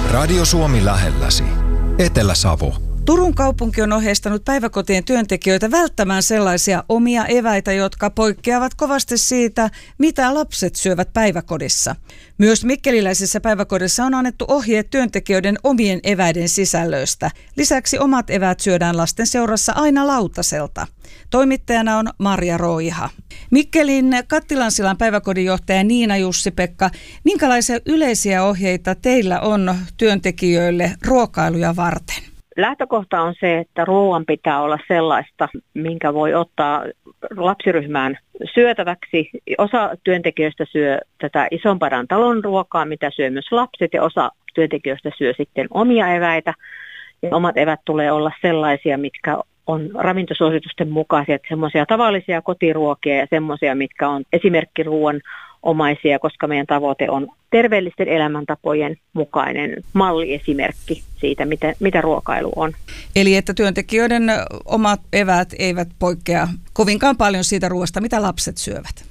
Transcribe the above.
Radio Suomi lähelläsi. Etelä-Savo. Turun kaupunki on ohjeistanut päiväkotien työntekijöitä välttämään sellaisia omia eväitä, jotka poikkeavat kovasti siitä, mitä lapset syövät päiväkodissa. Myös mikkeliläisessä päiväkodissa on annettu ohjeet työntekijöiden omien eväiden sisällöistä. Lisäksi omat eväät syödään lasten seurassa aina lautaselta. Toimittajana on Marja Roiha. Mikkelin Kattilansilan päiväkodin johtaja Niina Jussi-Pekka, minkälaisia yleisiä ohjeita teillä on työntekijöille ruokailuja varten? Lähtökohta on se, että ruoan pitää olla sellaista, minkä voi ottaa lapsiryhmään syötäväksi. Osa työntekijöistä syö tätä isompadan talon ruokaa, mitä syö myös lapset, ja osa työntekijöistä syö sitten omia eväitä. Ja omat evät tulee olla sellaisia, mitkä on ravintosuositusten mukaisia, semmoisia tavallisia kotiruokia ja semmoisia, mitkä on esimerkkiruoan omaisia, koska meidän tavoite on terveellisten elämäntapojen mukainen malliesimerkki siitä, mitä ruokailu on. Eli että työntekijöiden omat eväät eivät poikkea kovinkaan paljon siitä ruoasta, mitä lapset syövät.